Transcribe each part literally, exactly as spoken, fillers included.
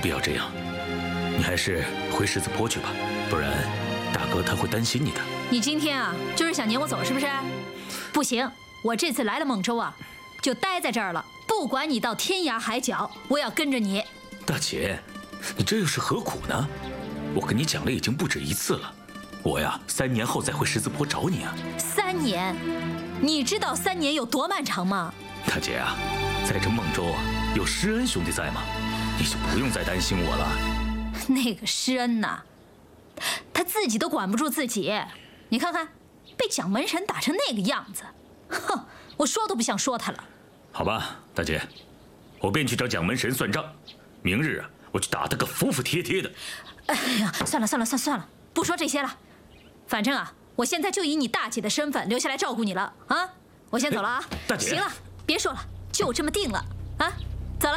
必要这样，你还是回十字坡去吧，不然大哥他会担心你的。 你今天啊，就是想撵我走是不是？不行，我这次来了孟州啊，就待在这儿了，不管你到天涯海角，我要跟着你。 大姐，你这又是何苦呢？我跟你讲了已经不止一次了，我呀三年后再回十字坡找你啊。 三年？你知道三年有多漫长吗？ 大姐啊，在这孟州啊，有施恩兄弟在吗？你就不用再担心我了。 那个施恩呐，他自己都管不住自己，你看看，被蒋门神打成那个样子，哼，我说都不想说他了。 好吧，大姐，我便去找蒋门神算账，明日啊，我去打他个服服帖帖的。 哎呀，算了算了算算了，不说这些了，反正啊，我现在就以你大姐的身份留下来照顾你了啊！我先走了啊。 大姐， 行了，别说了，就这么定了啊，走了。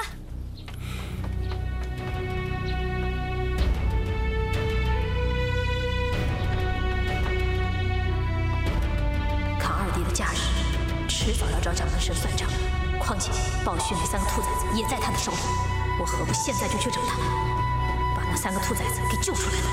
康二弟的架势，迟早要找蒋门神算账。况且鲍旭那三个兔崽子也在他的手里，我何不现在就去找他，把那三个兔崽子给救出来了？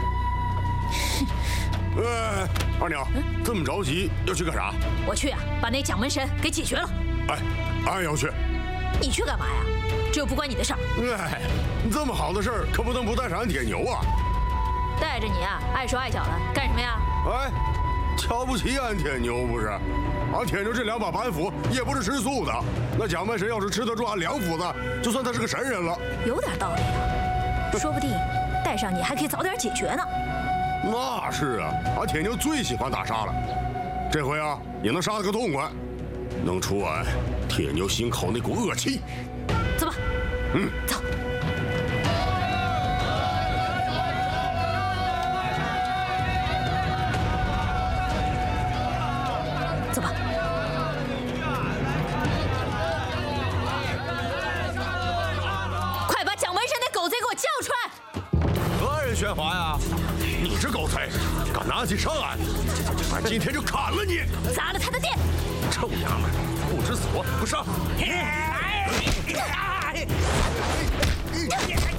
哎，二娘，这么着急要去干啥？ 我去啊，把那蒋门神给解决了。 哎，俺也要去。 你去干嘛呀？这又不关你的事儿。 哎，这么好的事儿可不能不带上俺铁牛啊！ 带着你啊，碍手碍脚的干什么呀？ 哎，瞧不起俺铁牛不是？俺铁牛这两把板斧也不是吃素的。那蒋门神要是吃得住俺两斧子，就算他是个神人了。 有点道理啊，说不定带上你还可以早点解决呢。 那是啊，俺铁牛最喜欢打杀了，这回啊也能杀得个痛快，能出俺铁牛心口那股恶气。 走吧， 嗯， 走。走吧。快把蒋门神那狗贼给我叫出来！ 何人喧哗呀？你这狗贼，敢拿起上岸，俺今天就砍了你！ 砸了他的店！ 臭娘们，不知死活不上！